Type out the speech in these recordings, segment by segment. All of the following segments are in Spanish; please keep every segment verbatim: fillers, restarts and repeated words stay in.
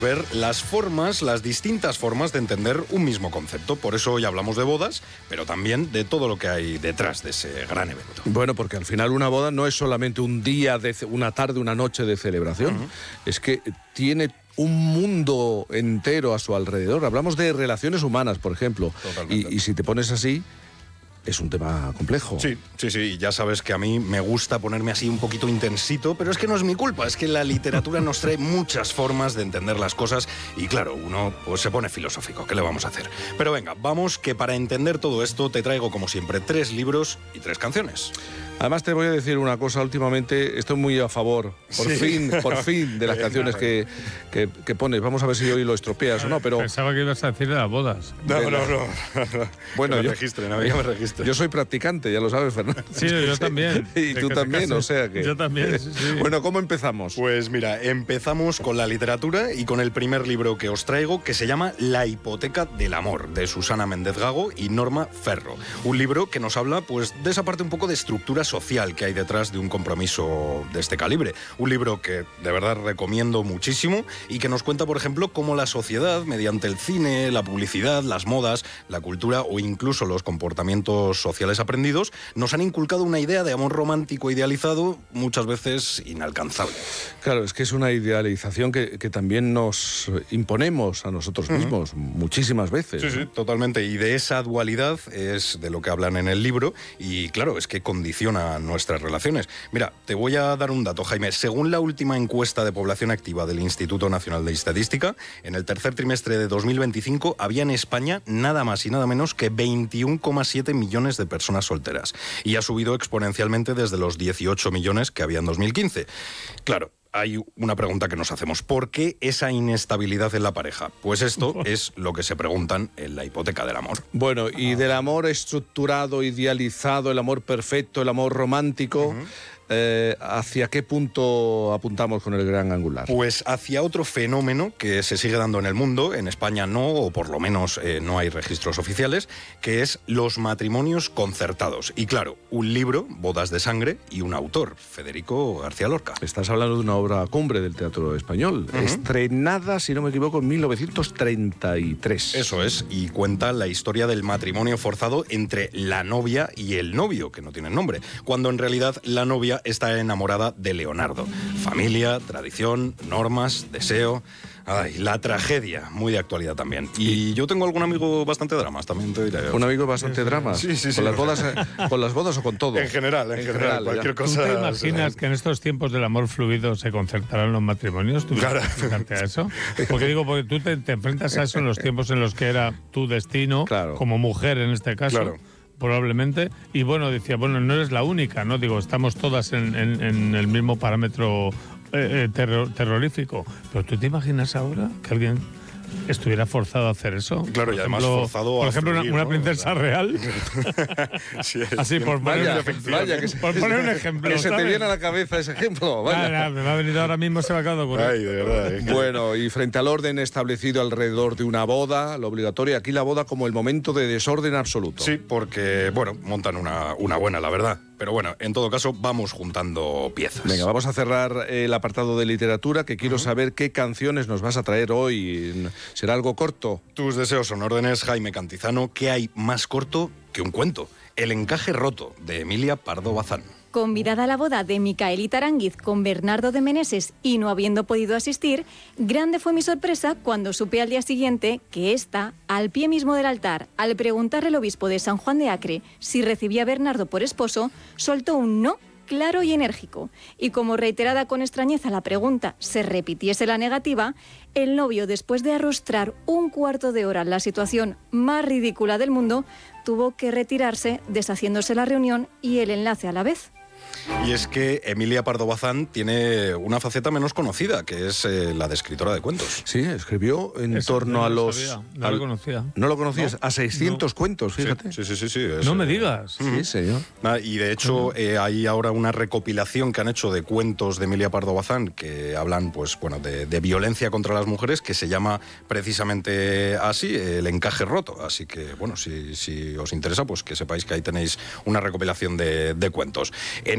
ver las formas, las distintas formas de entender un mismo concepto. Por eso hoy hablamos de bodas, pero también de todo lo que hay detrás de ese gran evento. Bueno, porque al final una boda no es solamente un día, de una tarde, una noche de celebración. Uh-huh. Es que tiene un mundo entero a su alrededor. Hablamos de relaciones humanas, por ejemplo. Y, y si te pones así, es un tema complejo. Sí, sí, sí, ya sabes que a mí me gusta ponerme así un poquito intensito, pero es que no es mi culpa, es que la literatura nos trae muchas formas de entender las cosas y claro, uno pues se pone filosófico, ¿qué le vamos a hacer? Pero venga, vamos que para entender todo esto te traigo como siempre tres libros y tres canciones. Además te voy a decir una cosa, últimamente estoy muy a favor, por sí. fin, por fin, de las canciones que, que, que pones. Vamos a ver si hoy lo estropeas o no, pero... Pensaba que ibas a decir de las bodas. No, no, no. no. Bueno, que me yo, registre, no, que me registre. Yo soy practicante, ya lo sabes, Fernando. Sí, yo también. Y tú también, casi, o sea que... Yo también, sí, sí. Bueno, ¿cómo empezamos? Pues mira, empezamos con la literatura y con el primer libro que os traigo, que se llama La hipoteca del amor, de Susana Méndez Gago y Norma Ferro. Un libro que nos habla pues de esa parte un poco de estructura social que hay detrás de un compromiso de este calibre. Un libro que de verdad recomiendo muchísimo y que nos cuenta, por ejemplo, cómo la sociedad, mediante el cine, la publicidad, las modas, la cultura o incluso los comportamientos sociales aprendidos, nos han inculcado una idea de amor romántico idealizado, muchas veces inalcanzable. Claro, es que es una idealización que, que también nos imponemos a nosotros mismos, uh-huh. muchísimas veces. Sí, ¿no? sí, totalmente. Y de esa dualidad es de lo que hablan en el libro y, claro, es que condiciona nuestras relaciones. Mira, te voy a dar un dato, Jaime. Según la última encuesta de población activa del Instituto Nacional de Estadística, en el tercer trimestre de dos mil veinticinco había en España nada más y nada menos que veintiuno coma siete millones de personas solteras. Y ha subido exponencialmente desde los dieciocho millones que había en dos mil quince. Claro, hay una pregunta que nos hacemos. ¿Por qué esa inestabilidad en la pareja? Pues esto es lo que se preguntan en La hipoteca del amor. Bueno, y del amor estructurado, idealizado, el amor perfecto, el amor romántico... Uh-huh. Eh, ¿Hacia qué punto apuntamos con el gran angular? Pues hacia otro fenómeno que se sigue dando en el mundo, en España no, o por lo menos eh, no hay registros oficiales, que es los matrimonios concertados. Y claro, un libro, Bodas de sangre, y un autor, Federico García Lorca. Estás hablando de una obra cumbre del teatro español, uh-huh. estrenada, si no me equivoco, en mil novecientos treinta y tres. Eso es, y cuenta la historia del matrimonio forzado entre la novia y el novio, que no tienen nombre, cuando en realidad la novia está enamorada de Leonardo. Familia, tradición, normas, deseo... Ay, la tragedia, muy de actualidad también. Y yo tengo algún amigo bastante dramas, también te diré. ¿Un amigo bastante dramas? Sí, sí, sí. ¿Con las bodas, ¿Con las bodas o con todo? En general, en, en general, general, cualquier ¿Tú cosa. ¿Tú te imaginas que en estos tiempos del amor fluido se concertarán los matrimonios? ¿Tú claro. fijarte a eso? Porque digo, porque tú te, te enfrentas a eso en los tiempos en los que era tu destino, claro. como mujer en este caso. Claro. Probablemente, y bueno, decía, bueno, no eres la única, ¿no? Digo, estamos todas en, en, en el mismo parámetro eh, terror, terrorífico. Pero ¿tú te imaginas ahora que alguien estuviera forzado a hacer eso? Claro, y además ejemplo, forzado Por a ejemplo, fluir, una, una ¿no? princesa real. Sí, Así, por poner, vaya, un, vaya, que se, por poner un ejemplo. Que se ¿sabes? te viene a la cabeza ese ejemplo. Vaya. Nada, nada, me va a venir ahora mismo, se me acaba de ocurrir. Ay, de verdad. ¿eh? Bueno, y frente al orden establecido alrededor de una boda, lo obligatorio, aquí la boda como el momento de desorden absoluto. Sí, porque, bueno, montan una, una buena, la verdad. Pero bueno, en todo caso, vamos juntando piezas. Venga, vamos a cerrar el apartado de literatura, que quiero uh-huh. saber qué canciones nos vas a traer hoy. ¿Será algo corto? Tus deseos son órdenes, Jaime Cantizano. ¿Qué hay más corto que un cuento? El encaje roto, de Emilia Pardo Bazán. Convidada a la boda de Micaelita Aránguiz con Bernardo de Meneses y no habiendo podido asistir, grande fue mi sorpresa cuando supe al día siguiente que ésta, al pie mismo del altar, al preguntarle al obispo de San Juan de Acre si recibía a Bernardo por esposo, soltó un no claro y enérgico. Y como reiterada con extrañeza la pregunta se repitiese la negativa, el novio, después de arrostrar un cuarto de hora la situación más ridícula del mundo, tuvo que retirarse, deshaciéndose la reunión y el enlace a la vez. Y es que Emilia Pardo Bazán tiene una faceta menos conocida, que es eh, la de escritora de cuentos. Sí, escribió en Eso torno no a lo los... sabía, no al, lo conocía. ¿No lo conocías? No, a seiscientos no. cuentos, fíjate. Sí, sí, sí. sí es, no me eh, digas. Sí, señor. Ah, y de hecho uh-huh. eh, hay ahora una recopilación que han hecho de cuentos de Emilia Pardo Bazán que hablan, pues, bueno, de, de violencia contra las mujeres, que se llama precisamente así, El encaje roto. Así que, bueno, si, si os interesa, pues que sepáis que ahí tenéis una recopilación de, de cuentos. En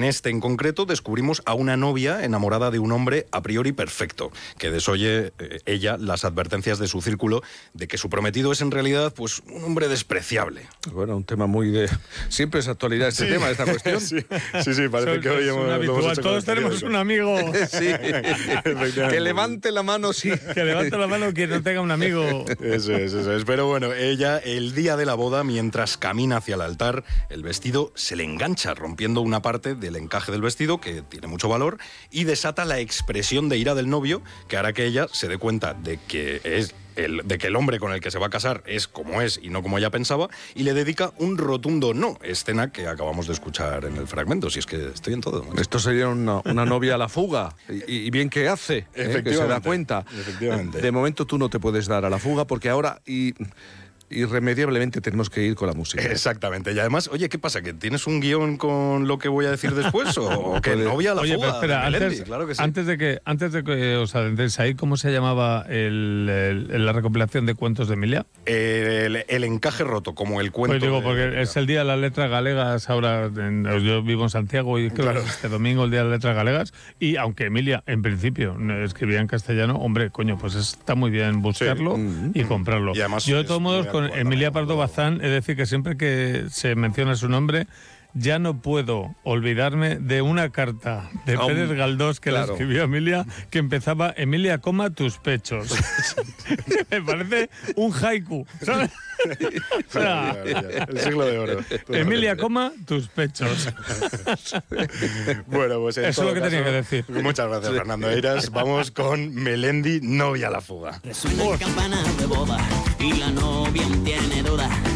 En este en concreto descubrimos a una novia enamorada de un hombre a priori perfecto, que desoye eh, ella las advertencias de su círculo de que su prometido es en realidad pues un hombre despreciable. Bueno, un tema muy de... Siempre es actualidad este sí. tema, esta cuestión. Sí, sí, sí parece que hoy hemos... hemos Todos tenemos un amigo. Sí, que levante la mano, sí. Que levante la mano quien no tenga un amigo. Eso es, eso es. Pero bueno, ella, el día de la boda, mientras camina hacia el altar, el vestido se le engancha, rompiendo una parte del encaje del vestido, que tiene mucho valor, y desata la expresión de ira del novio, que hará que ella se dé cuenta de que es... El, de que el hombre con el que se va a casar es como es y no como ella pensaba, y le dedica un rotundo no, escena que acabamos de escuchar en el fragmento. Si es que estoy en todo. Esto sería una, una novia a la fuga, y, y bien que hace, ¿eh? Que se da cuenta. Efectivamente. De momento tú no te puedes dar a la fuga porque ahora... y irremediablemente tenemos que ir con la música. Exactamente. Y además, oye, ¿qué pasa? ¿Que tienes un guión con lo que voy a decir después? ¿O que novia a la oye, fuga? Pero espera, antes, claro que sí. antes de que antes de que os adentréis ahí, ¿cómo se llamaba el, el, la recopilación de cuentos de Emilia? El, el encaje roto, como el cuento. Pues digo, de, porque de, es el día de las letras galegas ahora. En, yo vivo en Santiago y creo claro. que este domingo el día de las letras galegas. Y aunque Emilia, en principio, escribía en castellano, hombre, coño, pues está muy bien buscarlo sí. y comprarlo. Y además yo, de todos modos, con Emilia Pardo Bazán, es decir, que siempre que se menciona su nombre, ya no puedo olvidarme de una carta de oh, Pérez Galdós que claro. le escribió a Emilia, que empezaba: Emilia, coma tus pechos. Me parece un haiku, ¿sabes? O sea, el siglo de oro. Emilia, coma tus pechos. Bueno, pues en eso es lo que caso, tenía que decir. Muchas gracias, sí. Fernando Eiras. Vamos con Melendi, novia a la fuga. Resuena la campana de boda y la novia tiene duda.